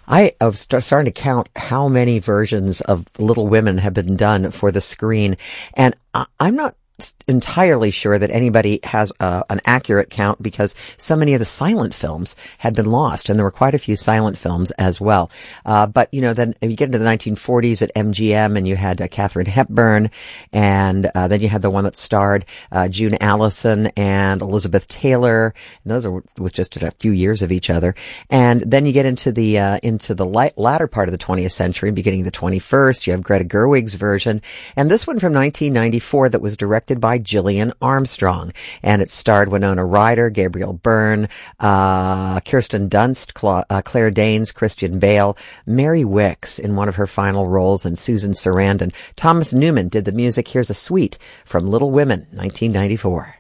I was starting to count how many versions of Little Women have been done for the screen, and I'm not entirely sure that anybody has an accurate count because so many of the silent films had been lost, and there were quite a few silent films as well. But then you get into the 1940s at MGM, and you had Katharine Hepburn, and then you had the one that starred June Allison and Elizabeth Taylor, and those are with just a few years of each other. And then you get into the latter part of the 20th century, beginning of the 21st. You have Greta Gerwig's version, and this one from 1994 that was directed by Gillian Armstrong, and it starred Winona Ryder, Gabriel Byrne, Kirsten Dunst, Claire Danes, Christian Bale, Mary Wicks in one of her final roles, and Susan Sarandon. Thomas Newman did the music. Here's a suite from Little Women, 1994.